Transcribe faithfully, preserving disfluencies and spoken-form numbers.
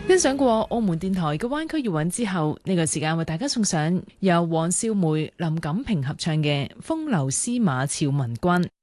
欣賞過澳門電台嘅灣區搖韻之後，呢個時間為大家送上由黃少梅、林錦平合唱嘅《風流司馬俏文君》。